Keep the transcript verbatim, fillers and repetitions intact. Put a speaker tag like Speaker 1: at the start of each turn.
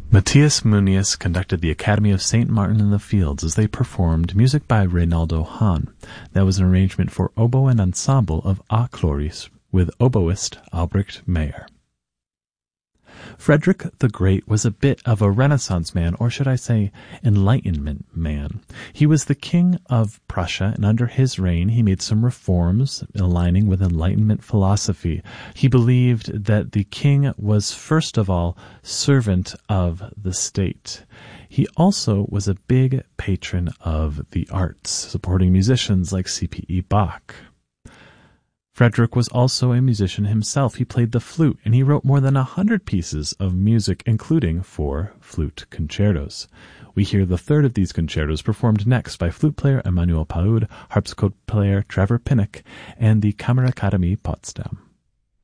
Speaker 1: Matthias Muniz conducted the Academy of Saint Martin in the Fields as they performed music by Reynaldo Hahn. That was an arrangement for oboe and ensemble of A Chloris with oboist Albrecht Meyer. Frederick the Great was a bit of a Renaissance man, or should I say Enlightenment man. He was the king of Prussia, and under his reign he made some reforms aligning with Enlightenment philosophy. He believed that the king was first of all servant of the state. He also was a big patron of the arts, supporting musicians like C P E Bach. Frederick was also a musician himself. He played the flute, and he wrote more than a hundred pieces of music, including four flute concertos. We hear the third of these concertos performed next by flute player Emanuel Paud, harpsichord player Trevor Pinnock, and the Kammerakademie Potsdam.